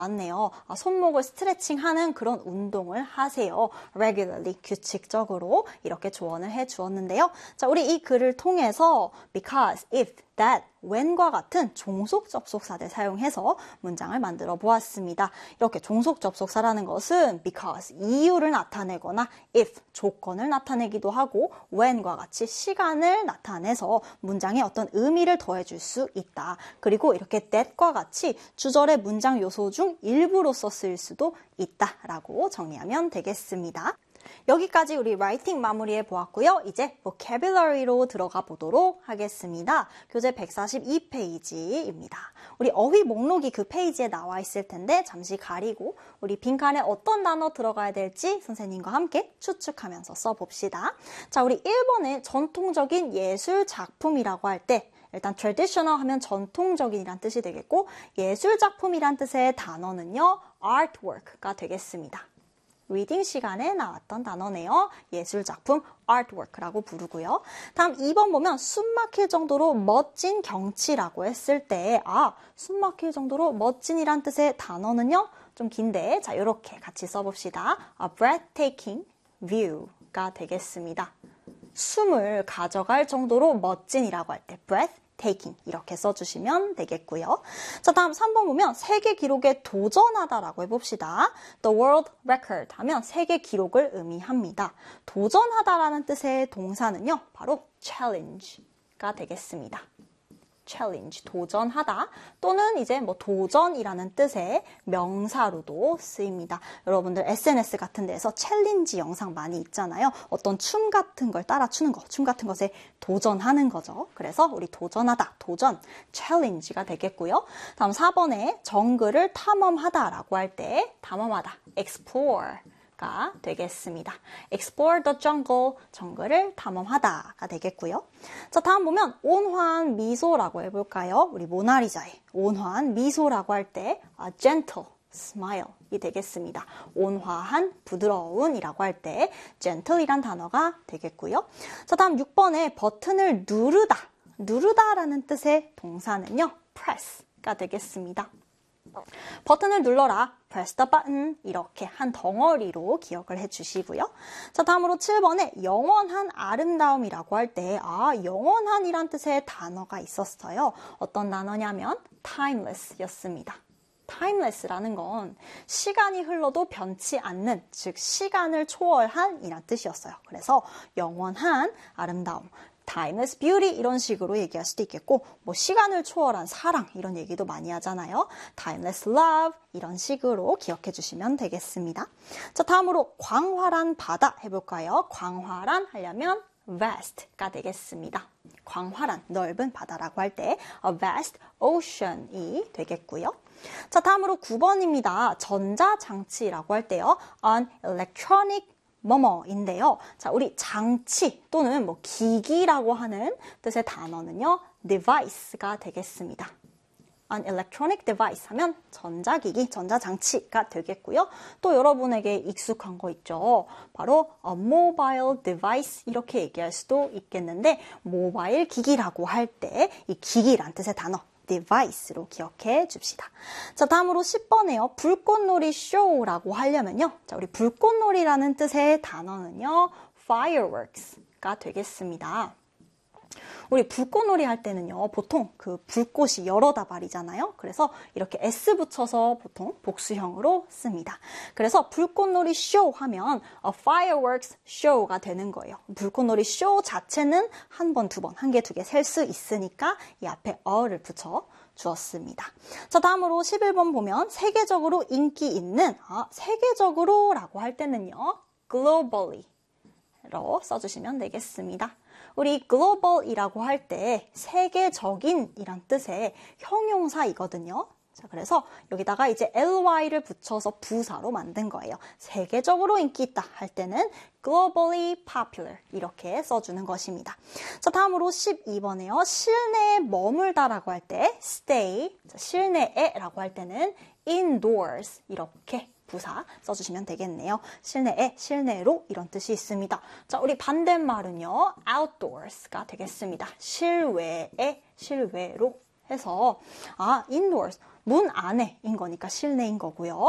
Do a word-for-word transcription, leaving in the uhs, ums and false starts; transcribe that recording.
맞네요. 아, 손목을 스트레칭하는 그런 운동을 하세요. regularly, 규칙적으로 이렇게 조언을 해주었는데요. 자, 우리 이 글을 통해서 because, if, that, when과 같은 종속 접속사들 사용해서 문장을 만들어 보았습니다. 이렇게 종속 접속사라는 것은 because, 이유를 나타내거나 if, 조건을 나타내기도 하고 when과 같이 시간을 나타내서 문장에 어떤 의미를 더해줄 수 있다. 그리고 이렇게 that과 같이 주절의 문장 요소 중 일부로서 쓰일 수도 있다라고 정리하면 되겠습니다. 여기까지 우리 라이팅 마무리해 보았고요. 이제 vocabulary로 들어가 보도록 하겠습니다. 교재 백사십이 페이지입니다. 우리 어휘 목록이 그 페이지에 나와 있을 텐데 잠시 가리고 우리 빈칸에 어떤 단어 들어가야 될지 선생님과 함께 추측하면서 써봅시다. 자, 우리 일 번에 전통적인 예술 작품이라고 할 때 일단 traditional 하면 전통적인이란 뜻이 되겠고 예술 작품이란 뜻의 단어는요. artwork가 되겠습니다. 리딩 시간에 나왔던 단어네요. 예술작품 artwork라고 부르고요. 다음 이 번 보면 숨막힐 정도로 멋진 경치라고 했을 때 아, 숨막힐 정도로 멋진이란 뜻의 단어는요. 좀 긴데 자 이렇게 같이 써봅시다. A breathtaking view가 되겠습니다. 숨을 가져갈 정도로 멋진이라고 할 때 breath taking 이렇게 써주시면 되겠고요. 자, 다음 삼 번 보면 세계 기록에 도전하다라고 해봅시다. The world record 하면 세계 기록을 의미합니다. 도전하다라는 뜻의 동사는요. 바로 challenge가 되겠습니다. challenge, 도전하다 또는 이제 뭐 도전이라는 뜻의 명사로도 쓰입니다. 여러분들 에스엔에스 같은 데에서 챌린지 영상 많이 있잖아요. 어떤 춤 같은 걸 따라 추는 거, 춤 같은 것에 도전하는 거죠. 그래서 우리 도전하다, 도전, challenge가 되겠고요. 다음 사 번에 정글을 탐험하다라고 할 때 탐험하다, explore 가 되겠습니다. Explore the jungle, 정글을 탐험하다가 되겠고요. 자, 다음 보면 온화한 미소라고 해볼까요? 우리 모나리자의 온화한 미소라고 할 때 a gentle smile이 되겠습니다. 온화한, 부드러운이라고 할 때 gentle이란 단어가 되겠고요. 자, 다음 육 번에 버튼을 누르다, 누르다라는 뜻의 동사는요, press가 되겠습니다. 버튼을 눌러라, press the button 이렇게 한 덩어리로 기억을 해주시고요. 자, 다음으로 칠 번에 영원한 아름다움이라고 할 때 아, 영원한이란 뜻의 단어가 있었어요. 어떤 단어냐면 timeless 였습니다. timeless라는 건 시간이 흘러도 변치 않는, 즉 시간을 초월한 이란 뜻이었어요. 그래서 영원한 아름다움, timeless beauty 이런 식으로 얘기할 수도 있겠고 뭐 시간을 초월한 사랑 이런 얘기도 많이 하잖아요. timeless love 이런 식으로 기억해 주시면 되겠습니다. 자, 다음으로 광활한 바다 해볼까요? 광활한 하려면 vast가 되겠습니다. 광활한, 넓은 바다라고 할 때 a vast ocean이 되겠고요. 자, 다음으로 구 번입니다. 전자장치라고 할 때요. an electronic 뭐뭐인데요. 자, 우리 장치 또는 뭐 기기라고 하는 뜻의 단어는요. device가 되겠습니다. an electronic device 하면 전자기기, 전자장치가 되겠고요. 또 여러분에게 익숙한 거 있죠. 바로 a mobile device 이렇게 얘기할 수도 있겠는데 모바일 기기라고 할 때 이 기기란 뜻의 단어 device로 기억해 줍시다. 자, 다음으로 십 번에요. 불꽃놀이 쇼라고 하려면요. 자, 우리 불꽃놀이라는 뜻의 단어는요. fireworks가 되겠습니다. 우리 불꽃놀이 할 때는요. 보통 그 불꽃이 여러 다발이잖아요. 그래서 이렇게 S 붙여서 보통 복수형으로 씁니다. 그래서 불꽃놀이 쇼 하면 a fireworks show가 되는 거예요. 불꽃놀이 쇼 자체는 한 번, 두 번, 한 개, 두 개 셀 수 있으니까 이 앞에 a를 붙여 주었습니다. 자, 다음으로 십일 번 보면 세계적으로 인기 있는 아, 세계적으로 라고 할 때는요. globally 로 써주시면 되겠습니다. 우리 global이라고 할 때 세계적인 이란 뜻의 형용사이거든요. 자, 그래서 여기다가 이제 ly를 붙여서 부사로 만든 거예요. 세계적으로 인기 있다 할 때는 globally popular 이렇게 써주는 것입니다. 자, 다음으로 십이 번에요. 실내에 머물다라고 할 때 stay, 자, 실내에라고 할 때는 indoors 이렇게 부사 써주시면 되겠네요. 실내에, 실내로 이런 뜻이 있습니다. 자, 우리 반대말은요. outdoors가 되겠습니다. 실외에, 실외로 해서 아, indoors 문 안에인 거니까 실내인 거고요.